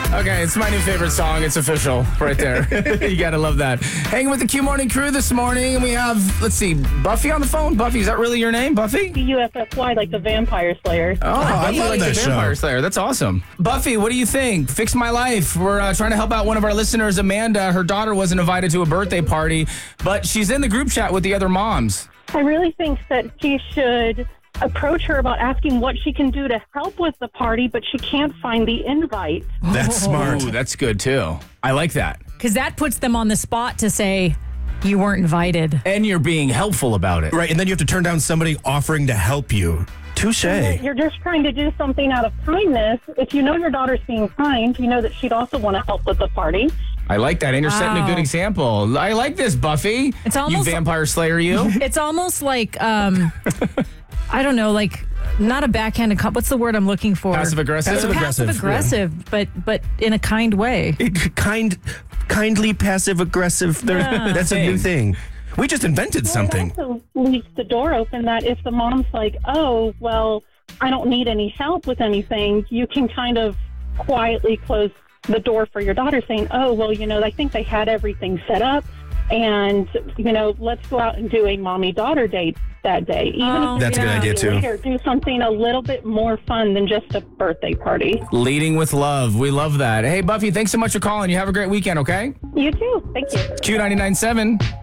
Okay, it's my new favorite song. It's official right there. You got to love that. Hanging with the Q Morning crew this morning, and we have, let's see, Buffy on the phone. Buffy, is that really your name, Buffy? UFFY, like the Vampire Slayer. Oh, I love like that the show. Vampire Slayer. That's awesome. Buffy, what do you think? Fix My Life. We're trying to help out one of our listeners, Amanda. Her daughter wasn't invited to a birthday party, but she's in the group chat with the other moms. I really think that she should approach her about asking what she can do to help with the party, but she can't find the invite. That's smart. Ooh, that's good, too. I like that. Because that puts them on the spot to say, you weren't invited. And you're being helpful about it. Right, and then you have to turn down somebody offering to help you. Touche. You're just trying to do something out of kindness. If you know your daughter's being kind, you know that she'd also want to help with the party. I like that, and you're setting a good Wow. example. I like this, Buffy. It's almost- You Vampire Slayer, you. It's almost like, I don't know, like not a backhanded what's the word I'm looking for? Passive-aggressive? Passive-aggressive, but in a kind way. Kindly passive-aggressive. Yeah. That's a new thing. We just invented something. It also leaves the door open that if the mom's like, oh, well, I don't need any help with anything, you can kind of quietly close the door for your daughter saying, oh, well, I think they had everything set up. And, let's go out and do a mommy-daughter date that day. Even if That's a good idea, too. later, do something a little bit more fun than just a birthday party. Leading with love. We love that. Hey, Buffy, thanks so much for calling. You have a great weekend, okay? You too. Thank you. Q99.7.